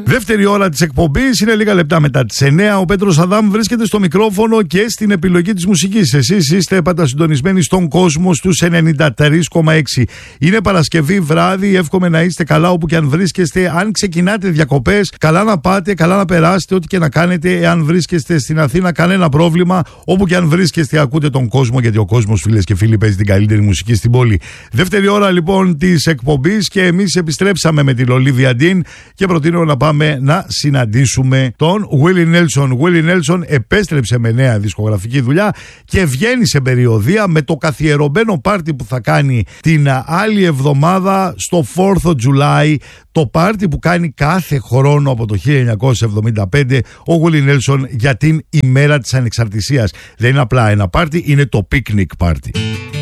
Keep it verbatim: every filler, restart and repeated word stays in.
Δεύτερη ώρα της εκπομπής είναι λίγα λεπτά μετά τις εννιά. Ο Πέτρος Αδάμ βρίσκεται στο μικρόφωνο και στην επιλογή της μουσικής. Εσείς είστε πάντα συντονισμένοι στον κόσμο στους ενενήντα τρία κόμμα έξι. Είναι Παρασκευή βράδυ. Εύχομαι να είστε καλά όπου και αν βρίσκεστε. Αν ξεκινάτε διακοπές, καλά να πάτε, καλά να περάσετε, ό,τι και να κάνετε. Εάν βρίσκεστε στην Αθήνα, κανένα πρόβλημα. Όπου και αν βρίσκεστε, ακούτε τον κόσμο, γιατί ο κόσμος, φίλες και φίλοι, παίζει την καλύτερη μουσική στην πόλη. Δεύτερη ώρα λοιπόν της εκπομπής και εμείς επιστρέψαμε με την Ολίβια Ντίν και προτείνω να πάμε να συναντήσουμε τον Willie Nelson. Willie Nelson επέστρεψε με νέα δισκογραφική δουλειά και βγαίνει σε περιοδεία με το καθιερωμένο πάρτι που θα κάνει την άλλη εβδομάδα στο fourth of July, το πάρτι που κάνει κάθε χρόνο από το χίλια εννιακόσια εβδομήντα πέντε ο Willie Nelson για την ημέρα της ανεξαρτησίας. Δεν είναι απλά ένα πάρτι, είναι το picnic πάρτι.